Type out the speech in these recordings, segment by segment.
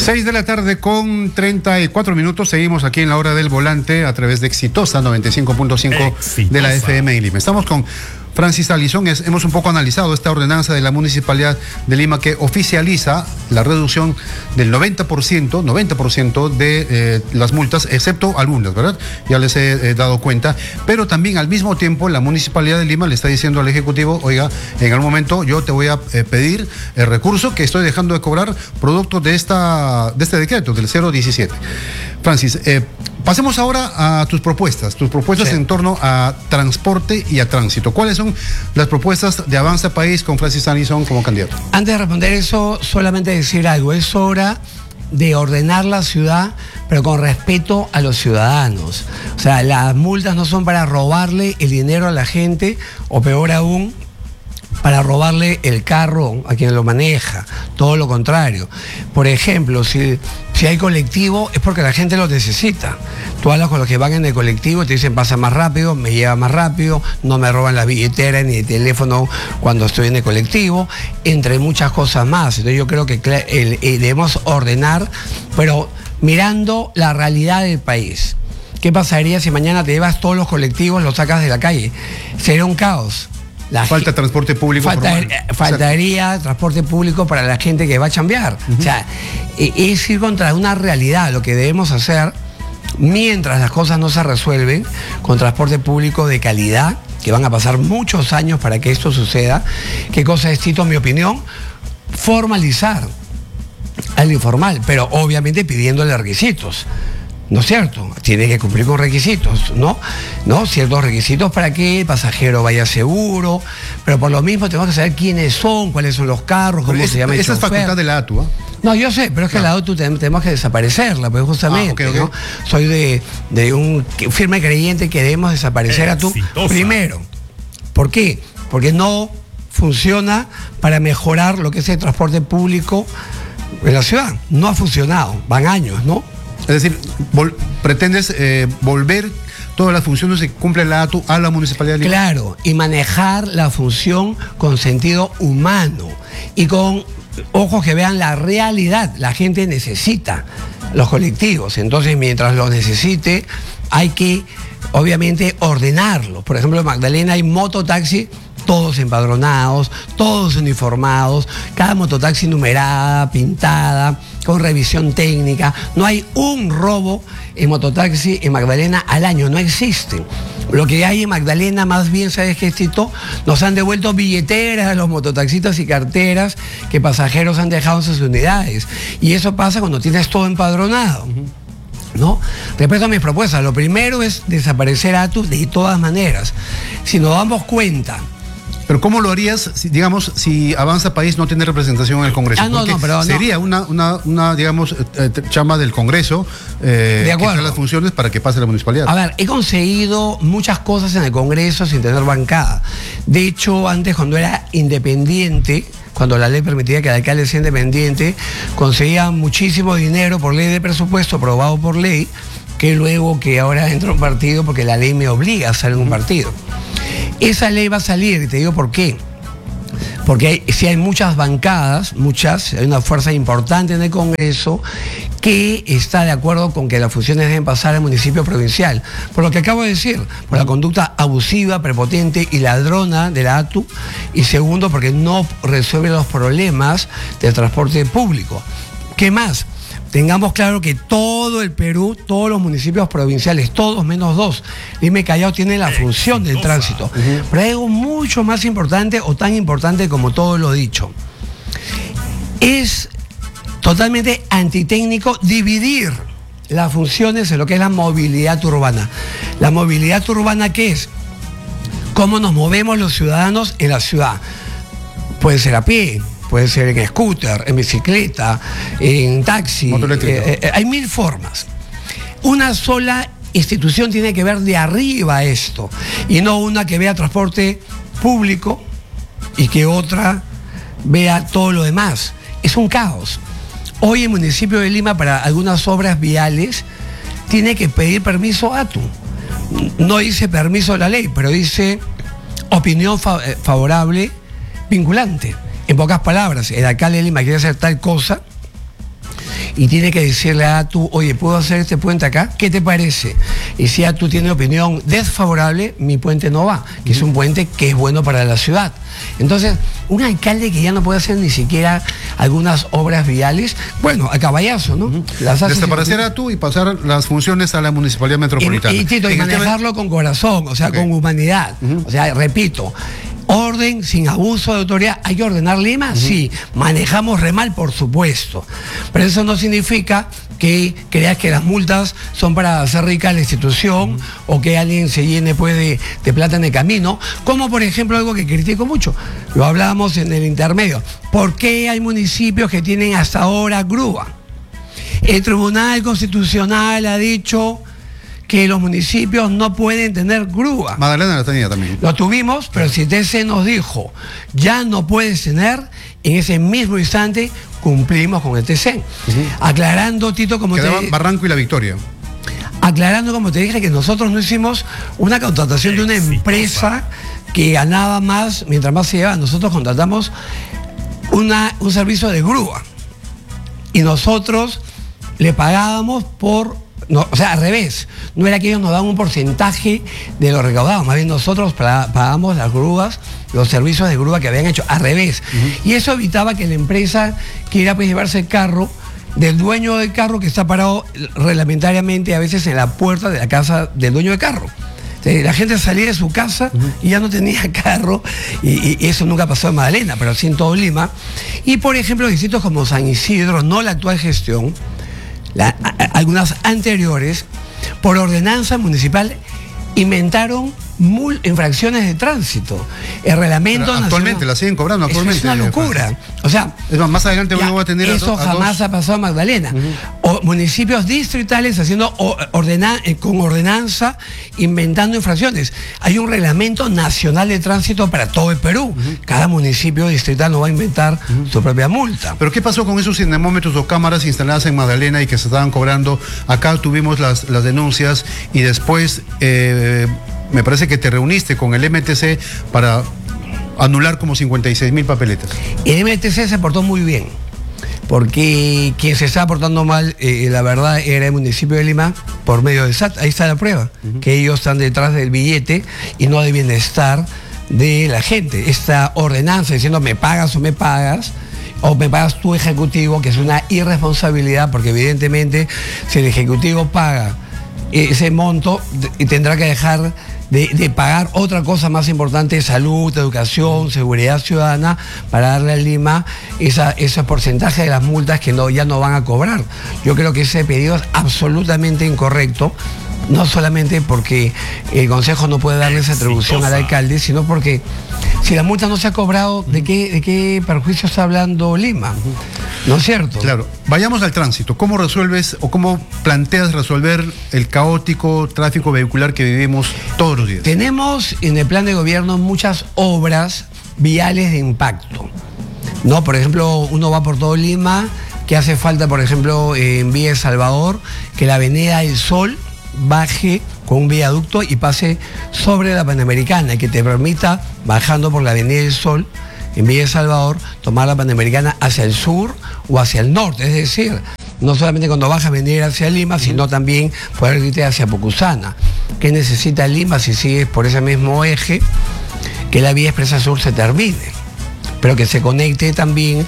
6 de la tarde con 34 minutos. Seguimos aquí en la hora del volante a través de Exitosa 95.5 de la FM en Lima. Estamos con Francis Alizón. Hemos un poco analizado esta ordenanza de la Municipalidad de Lima que oficializa la reducción del 90% de las multas, excepto algunas, ¿verdad? Ya les he dado cuenta. Pero también al mismo tiempo la Municipalidad de Lima le está diciendo al Ejecutivo, oiga, en algún momento yo te voy a pedir el recurso que estoy dejando de cobrar producto de este decreto, del 017. Francis, pasemos ahora a tus propuestas sí, en torno a transporte y a tránsito. ¿Cuáles son las propuestas de Avanza País con Francis Alizón como candidato? Antes de responder eso, solamente decir algo. Es hora de ordenar la ciudad, pero con respeto a los ciudadanos. O sea, las multas no son para robarle el dinero a la gente, o peor aún, para robarle el carro a quien lo maneja. Todo lo contrario. Por ejemplo, si hay colectivo es porque la gente lo necesita. Tú hablas con los que van en el colectivo y te dicen pasa más rápido, me lleva más rápido, no me roban la billetera ni el teléfono cuando estoy en el colectivo, entre muchas cosas más. Entonces yo creo que debemos ordenar, pero mirando la realidad del país. ¿Qué pasaría si mañana te llevas todos los colectivos, los sacas de la calle? Sería un caos. Falta transporte público. Faltaría transporte público para la gente que va a chambear. O sea, es ir contra una realidad. Lo que debemos hacer, mientras las cosas no se resuelven, con transporte público de calidad, que van a pasar muchos años para que esto suceda. ¿Qué cosa es, Tito? En mi opinión, formalizar al informal, pero obviamente pidiéndole requisitos. ¿No es cierto? Tiene que cumplir con requisitos, ¿no? Ciertos requisitos para que el pasajero vaya seguro, pero por lo mismo tenemos que saber quiénes son, cuáles son los carros, cómo se llama el chofer. Esa es facultad de la ATU, ¿eh? No, yo sé, pero es que la ATU tenemos que desaparecerla, pues justamente, okay. ¿no? Soy de un firme creyente que debemos desaparecer a ATU primero. ¿Por qué? Porque no funciona para mejorar lo que es el transporte público en la ciudad. No ha funcionado, van años, ¿no? Es decir, pretendes volver todas las funciones que cumple la ATU a la Municipalidad de Lima. Claro, y manejar la función con sentido humano y con ojos que vean la realidad. La gente necesita los colectivos, entonces mientras los necesite hay que, obviamente, ordenarlos. Por ejemplo, en Magdalena hay mototaxi, todos empadronados, todos uniformados, cada mototaxi numerada, pintada, con revisión técnica. No hay un robo en mototaxi en Magdalena al año, no existe. Lo que hay en Magdalena, más bien, ¿sabes qué, Tito? Nos han devuelto billeteras a los mototaxistas y carteras que pasajeros han dejado en sus unidades. Y eso pasa cuando tienes todo empadronado. ¿No? Respecto a mis propuestas, lo primero es desaparecer a ATU de todas maneras. Si nos damos cuenta. Pero ¿cómo lo harías, si Avanza País no tiene representación en el Congreso? Pero sería una digamos, chamba del Congreso, de acuerdo, que las funciones para que pase la municipalidad. A ver, he conseguido muchas cosas en el Congreso sin tener bancada. De hecho, antes, cuando era independiente, cuando la ley permitía que el alcalde sea independiente, conseguía muchísimo dinero por ley de presupuesto, aprobado por ley, que luego que ahora entro en un partido porque la ley me obliga a estar en un partido. Esa ley va a salir, y te digo por qué. Porque si hay muchas bancadas, hay una fuerza importante en el Congreso que está de acuerdo con que las funciones deben pasar al municipio provincial. Por lo que acabo de decir, por la conducta abusiva, prepotente y ladrona de la ATU, y segundo, porque no resuelve los problemas del transporte público. ¿Qué más? Tengamos claro que todo el Perú, todos los municipios provinciales, todos menos 2, Lima y Callao, tienen la función del tránsito. Pero hay algo mucho más importante, o tan importante como todo lo dicho. Es totalmente antitécnico dividir las funciones en lo que es la movilidad urbana. ¿La movilidad urbana qué es? ¿Cómo nos movemos los ciudadanos en la ciudad? Puede ser a pie, puede ser en scooter, en bicicleta, en taxi. Hay mil formas. Una sola institución tiene que ver de arriba esto, y no una que vea transporte público y que otra vea todo lo demás. Es un caos. Hoy el municipio de Lima, para algunas obras viales, tiene que pedir permiso a ATU. No dice permiso de la ley, pero dice opinión favorable vinculante. En pocas palabras, el alcalde de Lima quiere hacer tal cosa y tiene que decirle a tú, oye, ¿puedo hacer este puente acá? ¿Qué te parece? Y si tú tienes opinión desfavorable, mi puente no va, que es un puente que es bueno para la ciudad. Entonces, un alcalde que ya no puede hacer ni siquiera algunas obras viales, bueno, a caballazo, ¿no? Desaparecer a tú y pasar las funciones a la Municipalidad Metropolitana. Y Tito, y manejarlo con corazón, o sea, con humanidad. O sea, repito, orden sin abuso de autoridad. ¿Hay que ordenar Lima? Sí. ¿Manejamos re mal? Por supuesto. Pero eso no significa que creas que las multas son para hacer rica la institución o que alguien se llene pues de plata en el camino. Como por ejemplo algo que critico mucho, lo hablábamos en el intermedio. ¿Por qué hay municipios que tienen hasta ahora grúa? El Tribunal Constitucional ha dicho que los municipios no pueden tener grúa. Magdalena la tenía también. Lo tuvimos, pero si TC nos dijo, ya no puedes tener, en ese mismo instante cumplimos con el TC. Aclarando, Tito, como quedaban Barranco y La Victoria. Aclarando, como te dije, que nosotros no hicimos una contratación de una empresa que ganaba más mientras más se llevaba. Nosotros contratamos un servicio de grúa. Y nosotros le pagábamos por... No, o sea, al revés, no era que ellos nos daban un porcentaje de lo recaudado, más bien nosotros pagamos las grúas, los servicios de grúa que habían hecho, al revés. Y eso evitaba que la empresa quiera pues llevarse el carro del dueño del carro que está parado reglamentariamente a veces en la puerta de la casa del dueño del carro. La gente salía de su casa y ya no tenía carro, y eso nunca pasó en Magdalena, pero sí en todo Lima. Y por ejemplo, distritos como San Isidro, no la actual gestión, algunas anteriores, por ordenanza municipal, inventaron infracciones de tránsito. El reglamento pero actualmente nacional, la siguen cobrando actualmente. Es una locura. O sea, es más adelante uno va a tener eso jamás ha pasado en Magdalena. O municipios distritales haciendo con ordenanza, inventando infracciones. Hay un reglamento nacional de tránsito para todo el Perú. Cada municipio distrital no va a inventar su propia multa. Pero ¿qué pasó con esos cinemómetros o cámaras instaladas en Magdalena y que se estaban cobrando? Acá tuvimos las denuncias y después me parece que te reuniste con el MTC para anular como 56.000 papeletas. El MTC se portó muy bien, porque quien se estaba portando mal, la verdad, era el municipio de Lima por medio del SAT. Ahí está la prueba, que ellos están detrás del billete y no del bienestar de la gente. Esta ordenanza diciendo me pagas o me pagas tu ejecutivo, que es una irresponsabilidad, porque evidentemente si el ejecutivo paga ese monto y tendrá que dejar de pagar otra cosa más importante, salud, educación, seguridad ciudadana, para darle a Lima ese porcentaje de las multas que ya no van a cobrar. Yo creo que ese pedido es absolutamente incorrecto, no solamente porque el Consejo no puede darle esa atribución al alcalde, sino porque si la multa no se ha cobrado, ¿de qué perjuicio está hablando Lima? ¿No es cierto? Claro. Vayamos al tránsito. ¿Cómo resuelves o cómo planteas resolver el caótico tráfico vehicular que vivimos todos los días? Tenemos en el plan de gobierno muchas obras viales de impacto, ¿no? Por ejemplo, uno va por todo Lima, que hace falta, por ejemplo, en Villa El Salvador, que la Avenida del Sol baje con un viaducto y pase sobre la Panamericana, y que te permita, bajando por la Avenida del Sol, en Villa El Salvador, tomar la Panamericana hacia el sur o hacia el norte. Es decir, no solamente cuando bajas venir hacia Lima, sino también poder irte hacia Pucusana. ¿Qué necesita Lima si sigues por ese mismo eje? Que la vía expresa sur se termine, pero que se conecte también.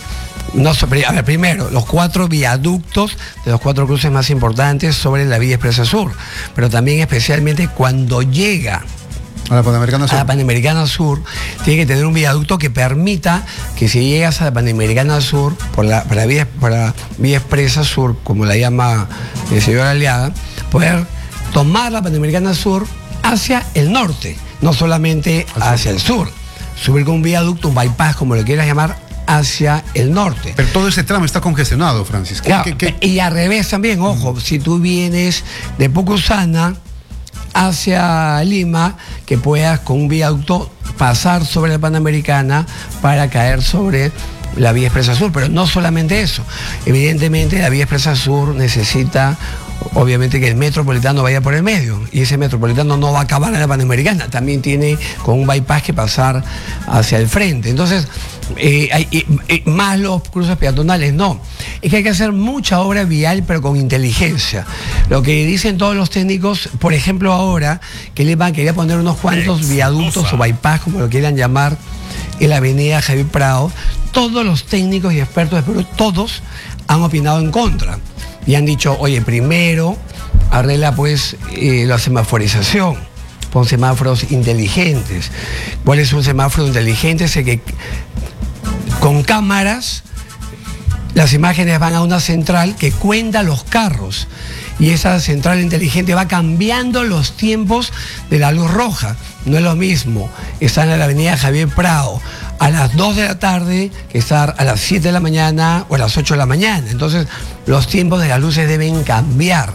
A ver, primero, los 4 viaductos de los 4 cruces más importantes sobre la vía expresa sur, pero también especialmente cuando llega a la Panamericana Sur. A la Panamericana Sur, tiene que tener un viaducto que permita que si llegas a la Panamericana Sur, por la vía expresa sur, como la llama el señor Aliaga, poder tomar la Panamericana Sur hacia el norte, no solamente hacia el sur. Subir con un viaducto, un bypass, como lo quieras llamar, hacia el norte. Pero todo ese tramo está congestionado, Francis. Claro, y al revés también, ojo, si tú vienes de Pucusana hacia Lima, que puedas con un viaducto pasar sobre la Panamericana para caer sobre la vía expresa sur. Pero no solamente eso, evidentemente la vía expresa sur necesita, obviamente, que el metropolitano vaya por el medio, y ese metropolitano no va a acabar en la Panamericana, también tiene con un bypass que pasar hacia el frente. Entonces, más los cruces peatonales, no. es que hay que hacer mucha obra vial, pero con inteligencia. Lo que dicen todos los técnicos, por ejemplo ahora, que Lima quería poner unos cuantos viaductos o bypass, como lo quieran llamar, en la avenida Javier Prado, todos los técnicos y expertos de Perú, todos han opinado en contra. Y han dicho, oye, primero arregla pues la semaforización, pon semáforos inteligentes. ¿Cuál es un semáforo inteligente? Es el que con cámaras las imágenes van a una central que cuenta los carros y esa central inteligente va cambiando los tiempos de la luz roja. No es lo mismo estar en la avenida Javier Prado a las 2 de la tarde que estar a las 7 de la mañana o a las 8 de la mañana. Entonces los tiempos de las luces deben cambiar.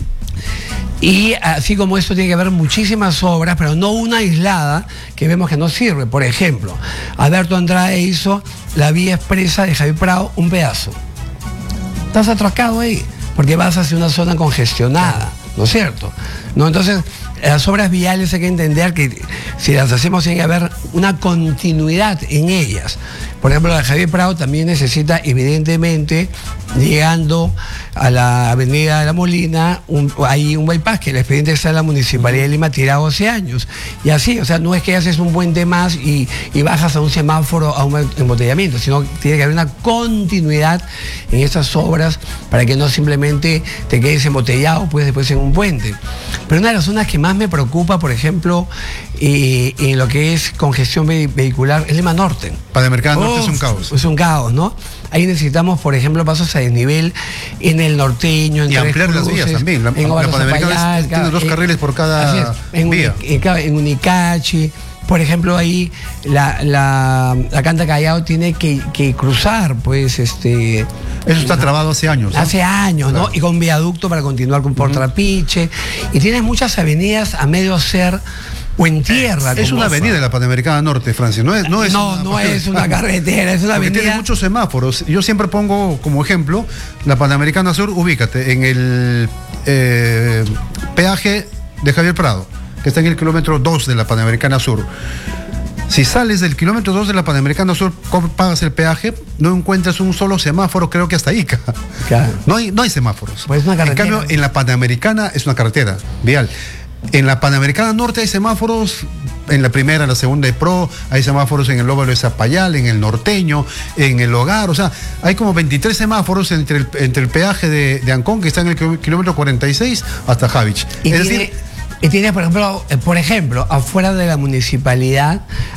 Y así como esto tiene que haber muchísimas obras, pero no una aislada que vemos que no sirve. Por ejemplo, Alberto Andrade hizo la vía expresa de Javier Prado un pedazo. Estás atracado ahí, porque vas hacia una zona congestionada, ¿no es cierto? ¿No? Entonces, las obras viales hay que entender que si las hacemos tiene que haber una continuidad en ellas. Por ejemplo, la de Javier Prado también necesita, evidentemente, llegando a la avenida de La Molina, hay un bypass que el expediente está en la Municipalidad de Lima tirado hace años. Y así, o sea, no es que haces un puente más y bajas a un semáforo, a un embotellamiento, sino tiene que haber una continuidad en esas obras para que no simplemente te quedes embotellado pues después en un puente. Pero una de las zonas que más me preocupa, por ejemplo, en lo que es congestión vehicular, es Lima Norte. Panamericana Norte es un caos. Es un caos, ¿no? Ahí necesitamos, por ejemplo, pasos a desnivel en el Norteño, en y ampliar Tres las Cruces, vías también. La Panamericana tiene 2 carriles por cada vía. En Unicachi. Por ejemplo, ahí la Canta Callao tiene que cruzar, pues, Eso está trabado hace años, ¿no? Hace años, claro. ¿no? Y con viaducto para continuar con por Trapiche. Y tienes muchas avenidas a medio hacer o en tierra. Es una avenida de la Panamericana Norte, Francis. No es una carretera, es una avenida. Tiene muchos semáforos. Yo siempre pongo como ejemplo la Panamericana Sur, ubícate en el peaje de Javier Prado, que está en el kilómetro 2 de la Panamericana Sur. Si sales del kilómetro 2 de la Panamericana Sur, pagas el peaje, no encuentras un solo semáforo, creo que hasta Ica. Claro. No hay semáforos. Pues es una carretera. En cambio, en la Panamericana es una carretera vial. En la Panamericana Norte hay semáforos, en la primera, la segunda de Pro, hay semáforos en el Óvalo de Zapayal, en el Norteño, en el Hogar, o sea, hay como 23 semáforos entre el peaje de Ancón, que está en el kilómetro 46, hasta Javich. Y tienes, por ejemplo, afuera de la municipalidad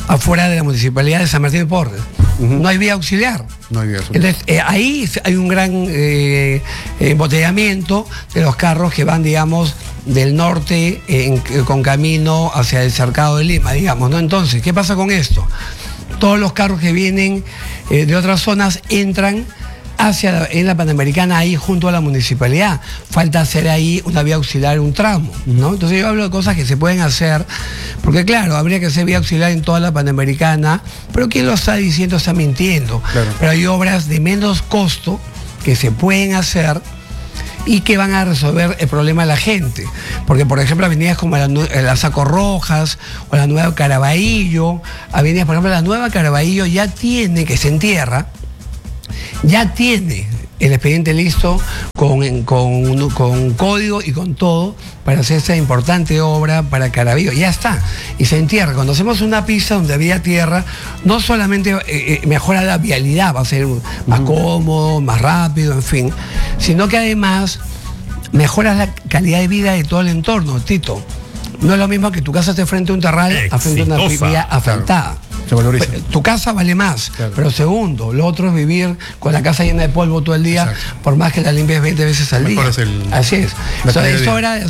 de San Martín de Porres, no hay vía auxiliar. No hay vía auxiliar. Entonces, ahí hay un gran embotellamiento de los carros que van, digamos, del norte con camino hacia el cercado de Lima, digamos, ¿no? Entonces, ¿qué pasa con esto? Todos los carros que vienen de otras zonas entran en la Panamericana, ahí junto a la municipalidad. Falta hacer ahí una vía auxiliar, un tramo, ¿no? Entonces yo hablo de cosas que se pueden hacer, porque claro, habría que hacer vía auxiliar en toda la Panamericana, pero quien lo está diciendo está mintiendo. Claro. Pero hay obras de menos costo que se pueden hacer y que van a resolver el problema de la gente. Porque, por ejemplo, avenidas como la Saco Rojas o la Nueva Caraballo, avenidas, por ejemplo, la Nueva Caraballo ya tiene, que se entierra, ya tiene el expediente listo con código y con todo para hacer esta importante obra para Caraballo. Ya está, y se entierra. Cuando hacemos una pista donde había tierra, no solamente mejora la vialidad, va a ser más cómodo, más rápido, en fin, sino que además mejora la calidad de vida de todo el entorno, Tito. No es lo mismo que tu casa esté frente a un terral a frente a una vía asfaltada. Se valoriza. Tu casa vale más, claro. Pero segundo, lo otro es vivir con la casa llena de polvo todo el día. Exacto. Por más que la limpies 20 veces al día. Así es.